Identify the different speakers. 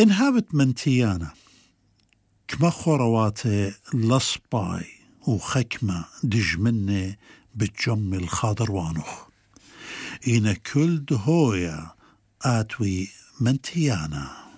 Speaker 1: انهابت منتيانا كما خورواتي لصباي وخكمة دجمنة بتجم الخاضر وانوخ إن كل دهويا آتوي منتيانا.